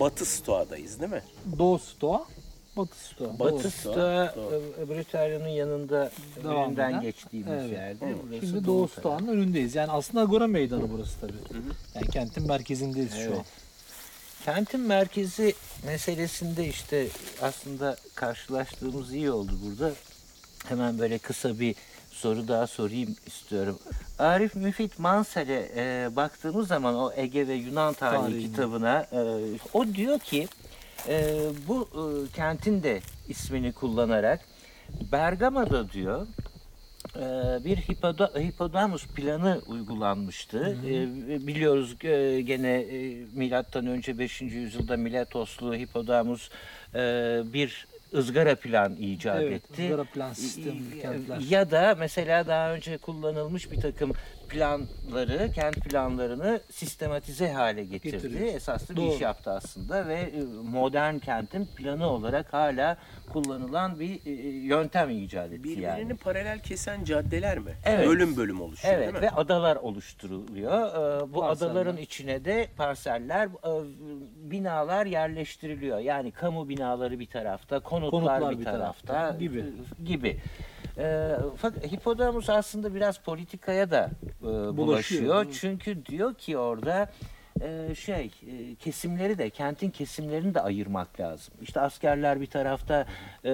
Batı Stoa'dayız değil mi? Doğu Stoa, Batı Stoa. Batı Doğu. Stoa, Brüteryon'un yanında Devam önünden eden. geçtiğimiz Evet. yerde. Burası Şimdi Doğu Doğu Stoa'nın önündeyiz. Yani aslında Agora Meydanı burası tabii. Yani kentin merkezindeyiz şu Evet. an. Kentin merkezi meselesinde işte aslında karşılaştığımız iyi oldu burada. Hemen böyle kısa bir soru daha sorayım istiyorum. Arif Müfit Mansel'e baktığımız zaman o Ege ve Yunan tarihi Tarihi. kitabına o diyor ki bu kentin de ismini kullanarak Bergama'da diyor bir hipodamus planı uygulanmıştı. Biliyoruz gene milattan önce 5. yüzyılda Miletoslu hipodamus bir ızgara plan icat Evet, etti. ızgara plan sistemi, kentler. Ya da mesela daha önce kullanılmış bir takım planları, kent planlarını sistematize hale getirdi. Getiriyor. Esaslı bir Doğru. iş yaptı aslında ve modern kentin planı olarak hala kullanılan bir yöntem icat etti Birbirini yani. paralel kesen caddeler mi? Evet. Bölüm bölüm oluşuyor Evet değil mi? ve adalar oluşturuluyor. Bu Parseller. adaların içine de parseller, binalar yerleştiriliyor. Yani kamu binaları bir tarafta, konutlar bir tarafta gibi. Fakat hipodamus aslında biraz politikaya da bulaşıyor. evet. Çünkü diyor ki orada kesimleri de, kentin kesimlerini de ayırmak lazım. İşte askerler bir tarafta,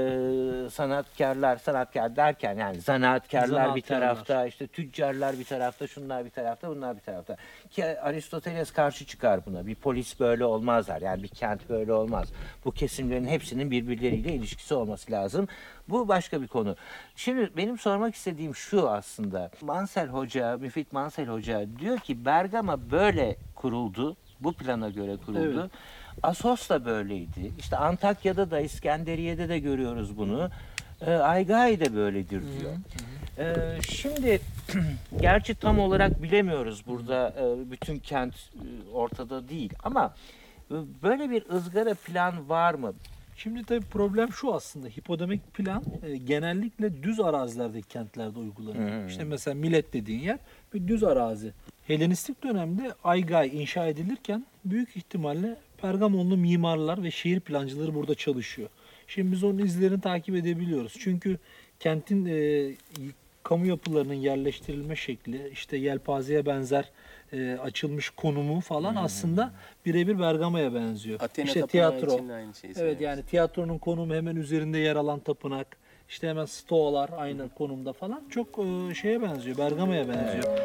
sanatkar derken yani zanaatkarlar bir tarafta, işte tüccarlar bir tarafta, şunlar bir tarafta, bunlar bir tarafta. Ki Aristoteles karşı çıkar buna. Bir polis böyle olmaz der. Yani bir kent böyle olmaz. Bu kesimlerin hepsinin birbirleriyle ilişkisi olması lazım. Bu başka bir konu. Şimdi benim sormak istediğim şu aslında. Müfit Mansel Hoca diyor ki Bergama böyle kuruldu. Bu plana göre kuruldu. Evet. Assos da böyleydi. İşte Antakya'da da, İskenderiye'de de görüyoruz bunu. Aygai de böyledir diyor. Şimdi gerçi tam olarak bilemiyoruz burada, bütün kent ortada değil ama böyle bir ızgara plan var mı? Şimdi tabii problem şu aslında. Hipodamik plan genellikle düz arazilerdeki kentlerde uygulanıyor. İşte mesela Milet dediğin yer bir düz arazi. Helenistik dönemde Aygai inşa edilirken büyük ihtimalle Pergamonlu mimarlar ve şehir plancıları burada çalışıyor. Şimdi biz onun izlerini takip edebiliyoruz. Çünkü kentin kamu yapılarının yerleştirilme şekli, işte yelpazeye benzer açılmış konumu falan aslında birebir Bergama'ya benziyor. Athena işte Tapınağı tiyatro. için de aynı şeyi Evet, söylüyoruz. yani tiyatronun konumu hemen üzerinde yer alan tapınak. İşte hemen stoalar aynı konumda falan. Çok şeye benziyor, Bergama'ya benziyor.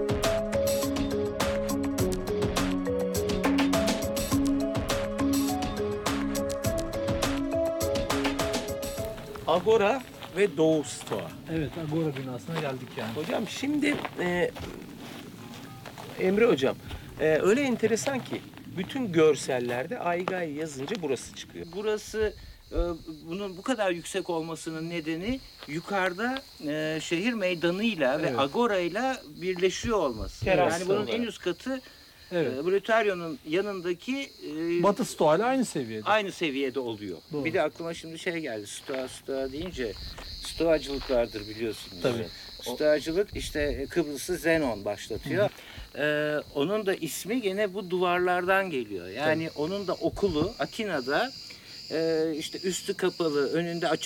Agora ve Doğu Stoa. Evet, Agora binasına geldik yani. Hocam şimdi Emre hocam öyle enteresan ki bütün görsellerde Aygai yazınca burası çıkıyor. Burası bunun bu kadar yüksek olmasının nedeni yukarıda şehir meydanıyla ve Evet. agorayla birleşiyor olması. Teras Yani bunun olarak. en üst katı Evet. Brüteryon'un yanındaki Batı Stoa ile aynı seviyede. aynı seviyede oluyor. Doğru. Bir de aklıma şimdi şey geldi. Stoa deyince stoacılık vardır biliyorsunuz. Tabii. Stoacılık işte Kıbrıs'ı Zenon başlatıyor. Onun da ismi gene bu duvarlardan geliyor. Yani onun da okulu Atina'da işte üstü kapalı, önünde açık